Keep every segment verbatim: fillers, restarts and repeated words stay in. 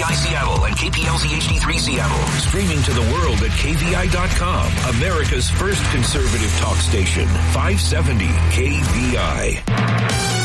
I Seattle and K P L Z H D three Seattle. Streaming to the world at K V I dot com. America's first conservative talk station. five seventy K V I.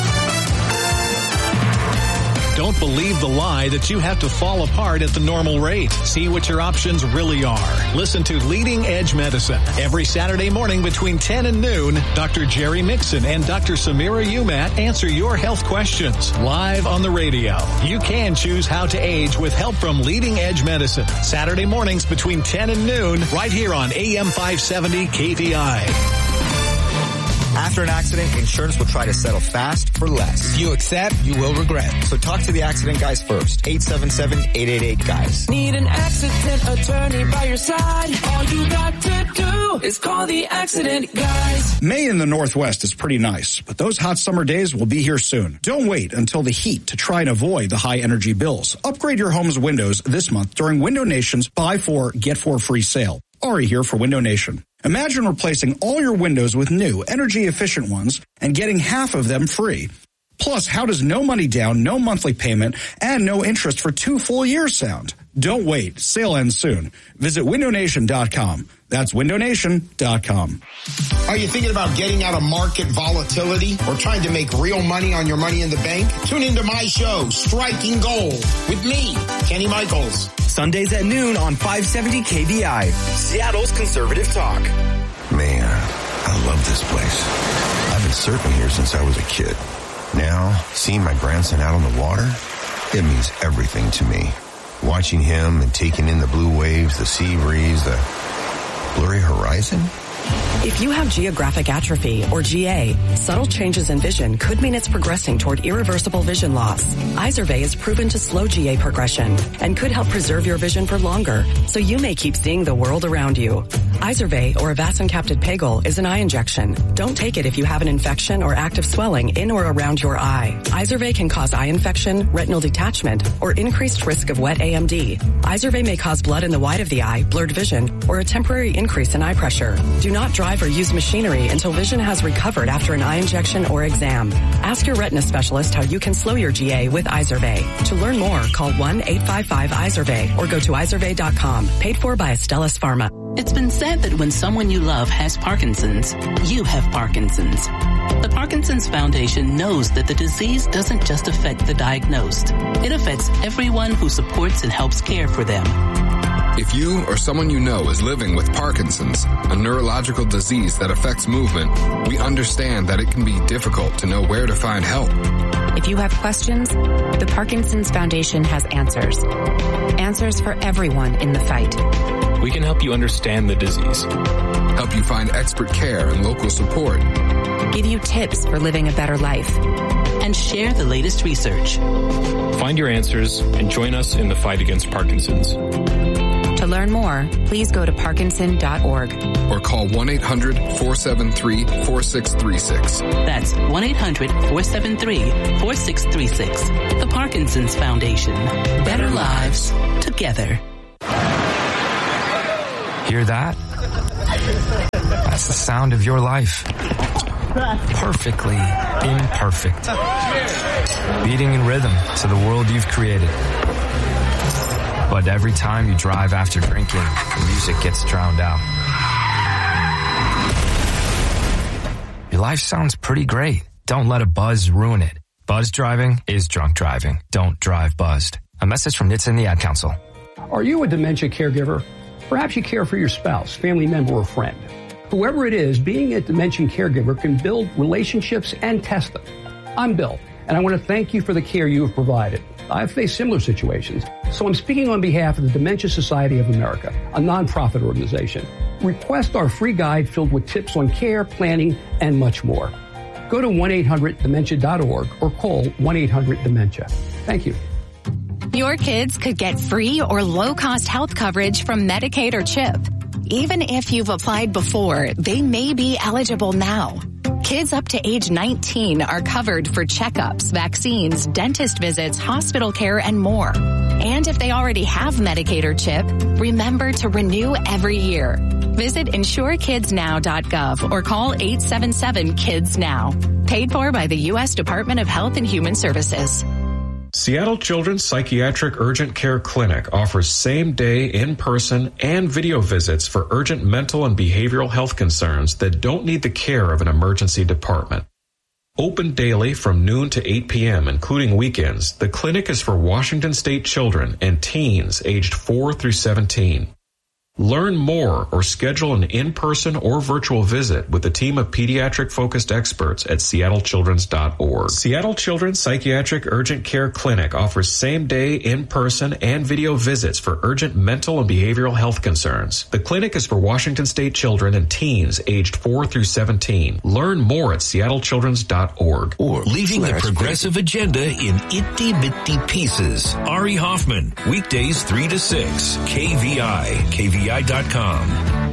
Don't believe the lie that you have to fall apart at the normal rate. See what your options really are. Listen to Leading Edge Medicine. Every Saturday morning between ten and noon, Doctor Jerry Mixon and Doctor Samira Umat answer your health questions live on the radio. You can choose how to age with help from Leading Edge Medicine. Saturday mornings between ten and noon, right here on A M five seventy K V I. After an accident, insurance will try to settle fast for less. If you accept, you will regret. So talk to the accident guys first. eight seven seven, eight eight eight, guys. Need an accident attorney by your side? All you got to do is call the accident guys. May in the Northwest is pretty nice, but those hot summer days will be here soon. Don't wait until the heat to try and avoid the high energy bills. Upgrade your home's windows this month during Window Nation's Buy Four, Get Four Free sale. Ari here for Window Nation. Imagine replacing all your windows with new, energy-efficient ones and getting half of them free. Plus, how does no money down, no monthly payment, and no interest for two full years sound? Don't wait. Sale ends soon. Visit window nation dot com. That's window nation dot com. Are you thinking about getting out of market volatility or trying to make real money on your money in the bank? Tune into my show, Striking Gold, with me, Kenny Michaels. Sundays at noon on five seventy K V I, Seattle's Conservative Talk. Man, I love this place. I've been surfing here since I was a kid. Now, seeing my grandson out on the water, it means everything to me. Watching him and taking in the blue waves, the sea breeze, the blurry horizon. If you have geographic atrophy, or G A, subtle changes in vision could mean it's progressing toward irreversible vision loss. Izervay is proven to slow G A progression and could help preserve your vision for longer, so you may keep seeing the world around you. Izervay, or avacincaptad pegol, is an eye injection. Don't take it if you have an infection or active swelling in or around your eye. Izervay can cause eye infection, retinal detachment, or increased risk of wet A M D. Izervay may cause blood in the white of the eye, blurred vision, or a temporary increase in eye pressure. Do not drive or use machinery until vision has recovered after an eye injection or exam. Ask your retina specialist how you can slow your G A with Izervay. To learn more, call one eight five five Izervay or go to izervay dot com. Paid for by Astellas Pharma. It's been said that when someone you love has Parkinson's, you have Parkinson's. The Parkinson's Foundation knows that the disease doesn't just affect the diagnosed. It affects everyone who supports and helps care for them. If you or someone you know is living with Parkinson's, a neurological disease that affects movement, we understand that it can be difficult to know where to find help. If you have questions, the Parkinson's Foundation has answers. Answers for everyone in the fight. We can help you understand the disease. Help you find expert care and local support. Give you tips for living a better life. And share the latest research. Find your answers and join us in the fight against Parkinson's. To learn more, please go to parkinson dot org. Or call one eight hundred, four seven three, four six three six. That's one eight hundred, four seven three, four six three six. The Parkinson's Foundation. Better lives together. Hear that? That's the sound of your life. Perfectly imperfect. Beating in rhythm to the world you've created. But every time you drive after drinking, the music gets drowned out. Your life sounds pretty great. Don't let a buzz ruin it. Buzz driving is drunk driving. Don't drive buzzed. A message from N H T S A and the Ad Council. Are you a dementia caregiver? Perhaps you care for your spouse, family member, or friend. Whoever it is, being a dementia caregiver can build relationships and test them. I'm Bill, and I want to thank you for the care you have provided. I've faced similar situations, so I'm speaking on behalf of the Dementia Society of America, a nonprofit organization. Request our free guide filled with tips on care, planning, and much more. Go to one eight hundred dementia dot org or call one eight hundred dementia. Thank you. Your kids could get free or low-cost health coverage from Medicaid or CHIP. Even if you've applied before, they may be eligible now. Kids up to age nineteen are covered for checkups, vaccines, dentist visits, hospital care, and more. And if they already have Medicaid or CHIP, remember to renew every year. Visit insure kids now dot gov or call eight seven seven kids now. Paid for by the U S Department of Health and Human Services. Seattle Children's Psychiatric Urgent Care Clinic offers same-day, in-person, and video visits for urgent mental and behavioral health concerns that don't need the care of an emergency department. Open daily from noon to eight p.m., including weekends, the clinic is for Washington State children and teens aged four through seventeen. Learn more or schedule an in-person or virtual visit with a team of pediatric-focused experts at seattle children's dot org. Seattle Children's Psychiatric Urgent Care Clinic offers same-day, in-person, and video visits for urgent mental and behavioral health concerns. The clinic is for Washington State children and teens aged four through seventeen. Learn more at seattle children's dot org. Or leaving the progressive agenda in itty-bitty pieces. Ari Hoffman, weekdays three to six, K V I, K V I dot com.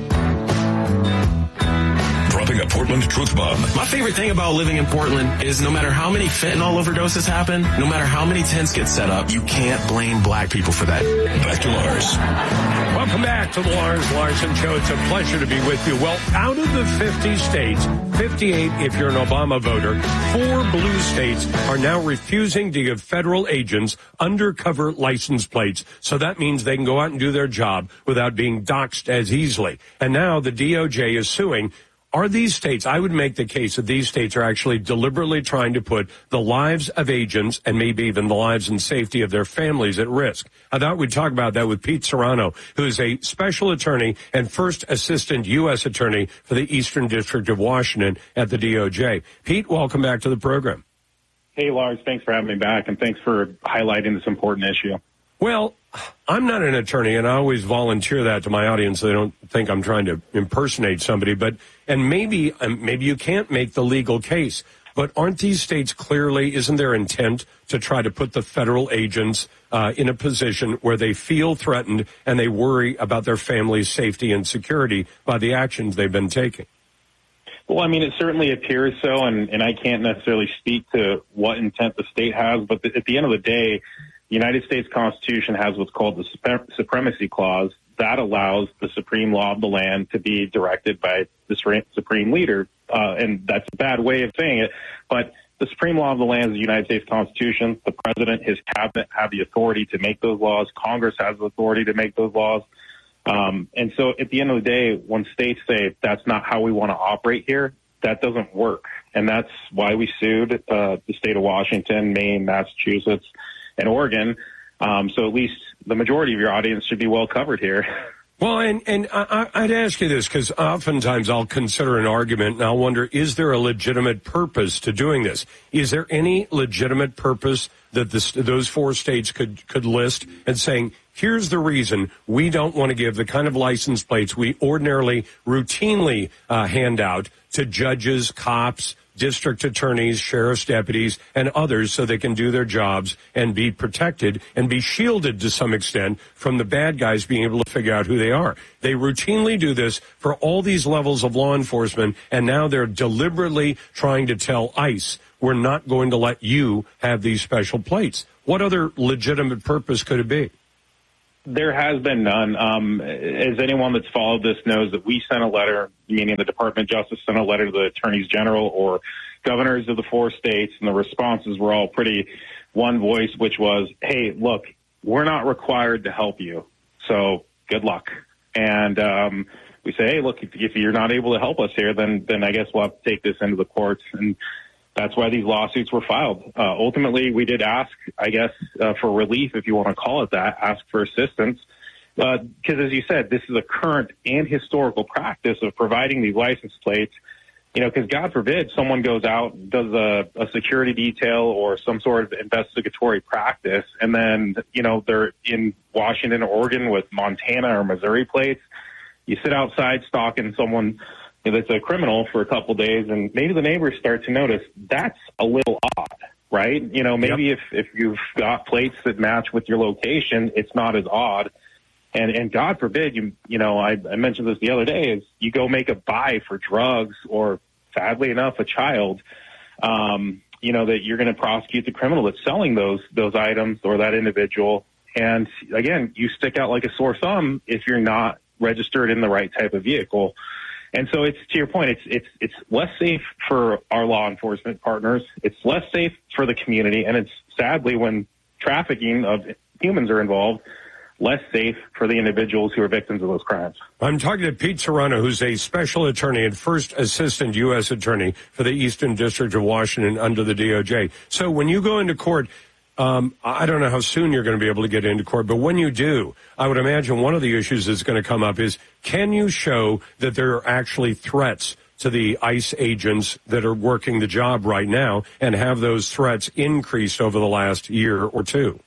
Dropping a Portland truth bomb. My favorite thing about living in Portland is no matter how many fentanyl overdoses happen, no matter how many tents get set up, you can't blame black people for that. Back to Lars. Welcome back to the Lars Larson Show. It's a pleasure to be with you. Well, out of the fifty states, fifty-eight if you're an Obama voter, four blue states are now refusing to give federal agents undercover license plates. So that means they can go out and do their job without being doxxed as easily. And now the D O J is suing. Are these states, I would make the case that these states are actually deliberately trying to put the lives of agents and maybe even the lives and safety of their families at risk. I thought we'd talk about that with Pete Serrano, who is a special attorney and first assistant U S attorney for the Eastern District of Washington at the D O J. Pete, welcome back to the program. Hey, Lars, thanks for having me back, and thanks for highlighting this important issue. Well, I'm not an attorney, and I always volunteer that to my audience so they don't think I'm trying to impersonate somebody. But and maybe um, maybe you can't make the legal case, but aren't these states clearly, isn't their intent to try to put the federal agents uh, in a position where they feel threatened and they worry about their family's safety and security by the actions they've been taking? Well, I mean, it certainly appears so, and, and I can't necessarily speak to what intent the state has, but the, at the end of the day, the United States Constitution has what's called the Supremacy Clause. That allows the supreme law of the land to be directed by the supreme leader. Uh, and that's a bad way of saying it. But the supreme law of the land is the United States Constitution. The president, his cabinet have the authority to make those laws. Congress has the authority to make those laws. Um, and so at the end of the day, when states say that's not how we want to operate here, that doesn't work. And that's why we sued uh, the state of Washington, Maine, Massachusetts, and Oregon. Um, so at least the majority of your audience should be well covered here. Well, and, and I, I'd ask you this, because oftentimes I'll consider an argument and I'll wonder, is there a legitimate purpose to doing this? Is there any legitimate purpose that this, those four states could, could list and saying, here's the reason we don't want to give the kind of license plates we ordinarily routinely uh, hand out to judges, cops, district attorneys, sheriff's deputies, and others so they can do their jobs and be protected and be shielded to some extent from the bad guys being able to figure out who they are. They routinely do this for all these levels of law enforcement, and now they're deliberately trying to tell ICE, we're not going to let you have these special plates. What other legitimate purpose could it be? There has been none. Um, as anyone that's followed this knows that we sent a letter, meaning the Department of Justice sent a letter to the attorneys general or governors of the four states, and the responses were all pretty one voice, which was, hey, look, we're not required to help you, so good luck. And um, we say, hey, look, if, if you're not able to help us here, then then I guess we'll have to take this into the courts. And that's why these lawsuits were filed. Uh, ultimately, we did ask, I guess, uh, for relief, if you want to call it that, ask for assistance. Because, uh, as you said, this is a current and historical practice of providing these license plates. You know, because God forbid someone goes out, does a, a security detail or some sort of investigatory practice, and then, you know, they're in Washington or Oregon with Montana or Missouri plates. You sit outside stalking someone that's a criminal for a couple of days, and maybe the neighbors start to notice that's a little odd, right? You know, maybe yep. if, if you've got plates that match with your location, it's not as odd. And, and God forbid, you you know, I, I mentioned this the other day, is you go make a buy for drugs or, sadly enough, a child, um, you know, that you're going to prosecute the criminal that's selling those those items or that individual. And, again, you stick out like a sore thumb if you're not registered in the right type of vehicle. And so it's, to your point, it's it's it's less safe for our law enforcement partners. It's less safe for the community. And it's sadly, when trafficking of humans are involved, less safe for the individuals who are victims of those crimes. I'm talking to Pete Serrano, who's a special attorney and first assistant U S attorney for the Eastern District of Washington under the D O J. So when you go into court, um, I don't know how soon you're going to be able to get into court, but when you do, I would imagine one of the issues that's going to come up is, can you show that there are actually threats to the ICE agents that are working the job right now, and have those threats increased over the last year or two?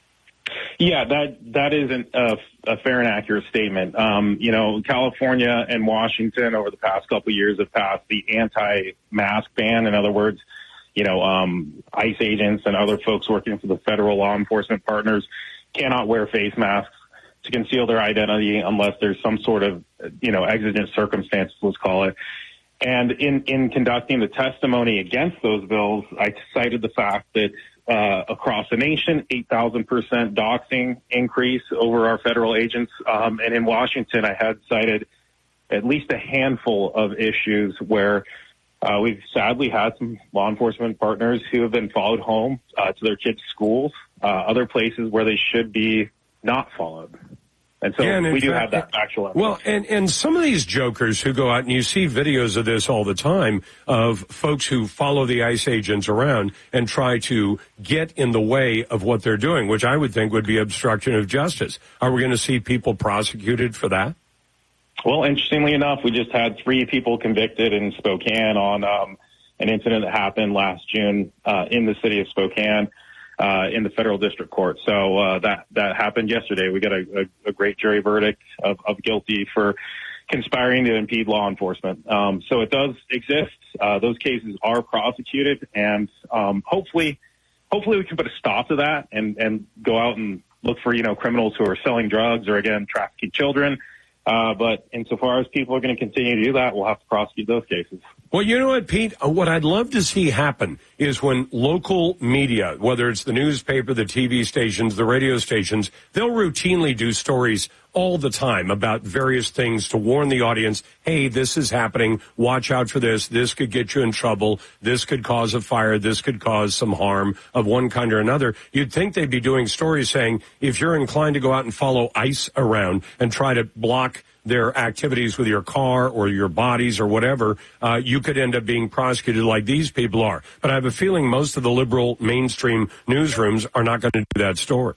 Yeah, that that is an, a, a fair and accurate statement. Um, you know, California and Washington over the past couple of years have passed the anti-mask ban. In other words, you know, um, ICE agents and other folks working for the federal law enforcement partners cannot wear face masks to conceal their identity unless there's some sort of, you know, exigent circumstances, let's call it. And in, in conducting the testimony against those bills, I cited the fact that uh, across the nation, eight thousand percent doxing increase over our federal agents. Um, and in Washington, I had cited at least a handful of issues where uh, we've sadly had some law enforcement partners who have been followed home uh, to their kids' schools, uh, other places where they should be not followed. And so yeah, and we do fact, have that factual evidence. Well, and, and some of these jokers who go out, and you see videos of this all the time, of folks who follow the ICE agents around and try to get in the way of what they're doing, which I would think would be obstruction of justice. Are we going to see people prosecuted for that? Well, interestingly enough, we just had three people convicted in Spokane on um, an incident that happened last June uh, in the city of Spokane. Uh, in the federal district court. So uh, that that happened yesterday. We got a, a, a great jury verdict of, of guilty for conspiring to impede law enforcement. Um, so it does exist. Uh, those cases are prosecuted, and um, hopefully, hopefully we can put a stop to that and, and go out and look for, you know, criminals who are selling drugs or, again, trafficking children. Uh, but insofar as people are going to continue to do that, we'll have to prosecute those cases. Well, you know what, Pete? What I'd love to see happen is when local media, whether it's the newspaper, the T V stations, the radio stations, they'll routinely do stories all the time about various things to warn the audience, hey, this is happening, watch out for this, this could get you in trouble, this could cause a fire, this could cause some harm of one kind or another. You'd think they'd be doing stories saying, if you're inclined to go out and follow ICE around and try to block their activities with your car or your bodies or whatever, uh, you could end up being prosecuted like these people are. But I have a feeling most of the liberal mainstream newsrooms are not going to do that story.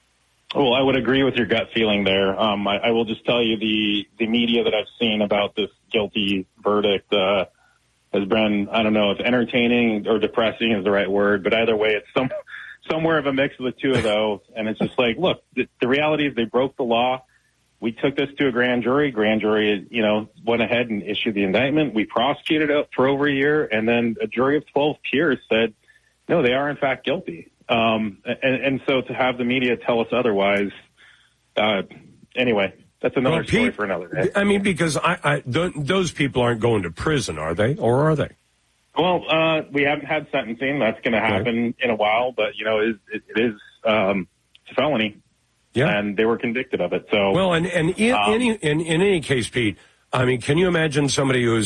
Well, I would agree with your gut feeling there. Um, I, I will just tell you the, the media that I've seen about this guilty verdict uh, has been, I don't know if entertaining or depressing is the right word, but either way, it's some somewhere of a mix of the two of those. And it's just like, look, the, the reality is they broke the law. We took this to a grand jury. Grand jury, you know, went ahead and issued the indictment. We prosecuted it for over a year, and then a jury of twelve peers said, no, they are in fact guilty. Um, and, and so to have the media tell us otherwise, uh, anyway, that's another well, story Pete, for another day. I mean, because I, I, th- those people aren't going to prison, are they? Or are they? Well, uh, we haven't had sentencing. That's going to happen okay. in a while, but, you know, it, it, it is um, it's a felony. Yeah. And they were convicted of it. So well, and, and in, um, any, in, in any case, Pete, I mean, can you imagine somebody who is